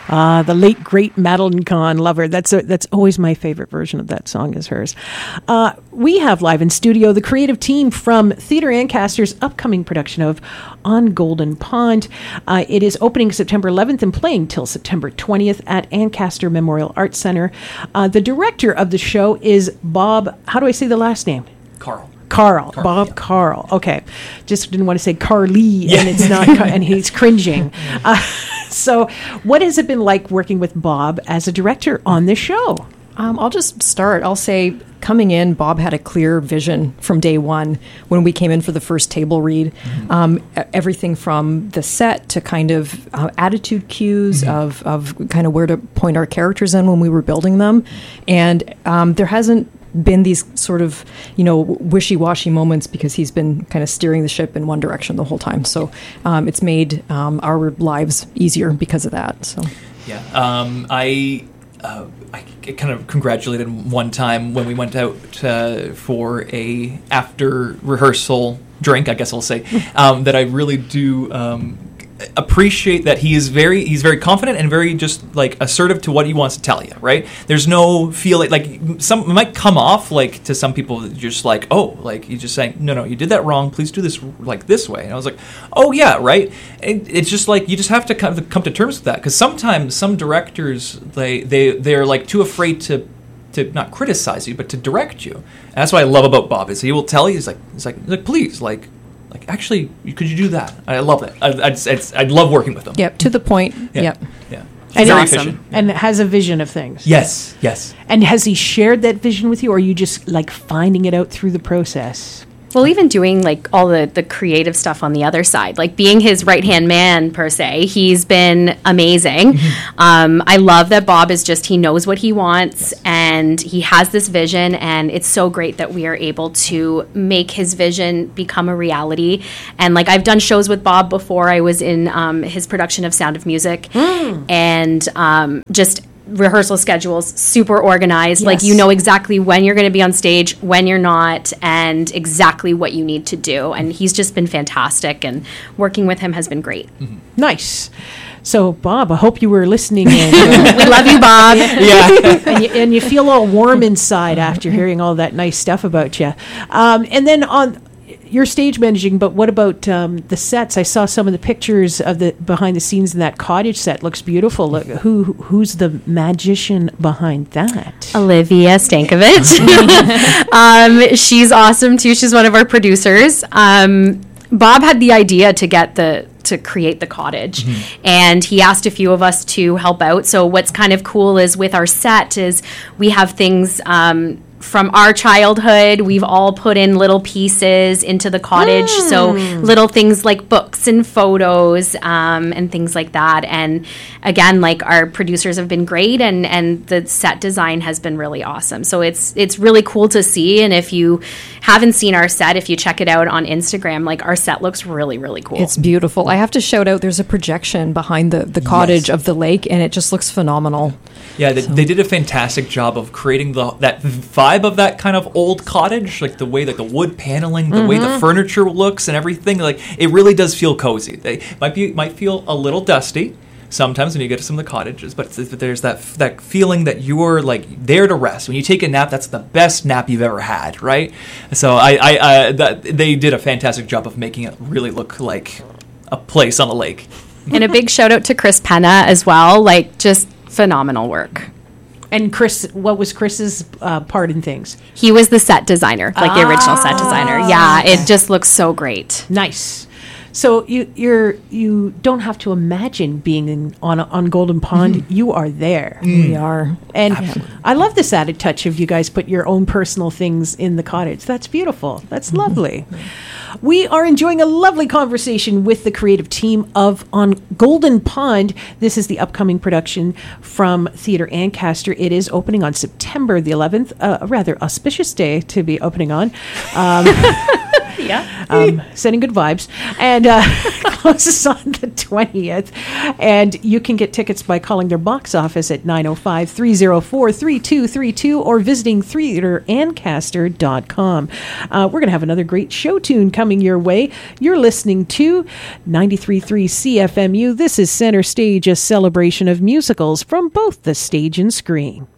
The late, great Madeline Kahn, Lover. That's always my favorite version of that song is hers. We have live in studio the creative team from Theatre Ancaster's upcoming production of On Golden Pond. It is opening September 11th and playing till September 20th at Ancaster Memorial Arts Center. The director of the show is Bob, how do I say the last name? Carl, Bob, yeah. Carl. Okay. Just didn't want to say Carly, and it's not, and he's cringing. So what has it been like working with Bob as a director on this show? I'll just start. I'll say, coming in, Bob had a clear vision from day one when we came in for the first table read. Everything from the set to kind of attitude cues of kind of where to point our characters in when we were building them. And there hasn't been these sort of, wishy-washy moments because he's been kind of steering the ship in one direction the whole time. So it's made our lives easier because of that. So yeah, I kind of congratulated one time when we went out for a after rehearsal drink, I guess I'll say, that I really do appreciate that he's very confident and very just like assertive to what he wants to tell you, right? There's no feel like some it might come off like to some people that you're just like, oh, like he's just saying, no, you did that wrong, please do this like this way. And I was like, oh yeah, right. It's just like you just have to come to terms with that, because sometimes some directors they're like too afraid to not criticize you but to direct you. And that's what I love about Bob is he will tell you, he's like please, like actually, could you do that? I love it. I'd love working with them. Yep, to the point. Yeah. Yep. Yeah. And very awesome. efficient. And has a vision of things. Yes. And has he shared that vision with you, or are you just like finding it out through the process? Well, even doing like all the creative stuff on the other side, like being his right-hand man per se, he's been amazing. I love that Bob is he knows what he wants, and he has this vision, and it's so great that we are able to make his vision become a reality. And like I've done shows with Bob before. I was in his production of Sound of Music, and just rehearsal schedules super organized. Yes. Like you know exactly when you're going to be on stage, when you're not, and exactly what you need to do. And he's just been fantastic, and working with him has been great. Nice. So, Bob, I hope you were listening in. We love you, Bob. Yeah. and you feel all warm inside after hearing all that nice stuff about you. And then on your stage managing, but what about the sets? I saw some of the pictures of the behind the scenes in that cottage set. Looks beautiful. Look, who's the magician behind that? Olivia Stankovic. She's awesome too. She's one of our producers. Bob had the idea to create the cottage, and he asked a few of us to help out. So what's kind of cool is with our set is we have things from our childhood. We've all put in little pieces into the cottage, so little things like books and photos and things like that. And again, like our producers have been great, and the set design has been really awesome. So it's really cool to see. And if you haven't seen our set, if you check it out on Instagram, like our set looks really, really cool. It's beautiful. I have to shout out, there's a projection behind the cottage of the lake, and it just looks phenomenal. Yeah, they did a fantastic job of creating that vibe of that kind of old cottage, like the way that the wood paneling, the way the furniture looks and everything. Like it really does feel cozy. They might feel a little dusty sometimes when you get to some of the cottages, but there's that feeling that you're like there to rest. When you take a nap, that's the best nap you've ever had, right? So they did a fantastic job of making it really look like a place on the lake. And a big shout out to Chris Penna as well. Like just phenomenal work. And Chris, what was Chris's part in things? He was the set designer, like the original set designer. Yeah, it just looks so great. Nice. So you don't have to imagine being on Golden Pond. You are there. We are. And I love this added touch of you guys put your own personal things in the cottage. That's beautiful. That's lovely. We are enjoying a lovely conversation with the creative team of On Golden Pond. This is the upcoming production from Theatre Ancaster. It is opening on September the 11th, a rather auspicious day to be opening on. Yeah. Sending good vibes. And closes on the 20th. And you can get tickets by calling their box office at 905-304-3232 or visiting theaterancaster.com. We're going to have another great show tune coming your way. You're listening to 93.3 CFMU. This is Center Stage, a celebration of musicals from both the stage and screen.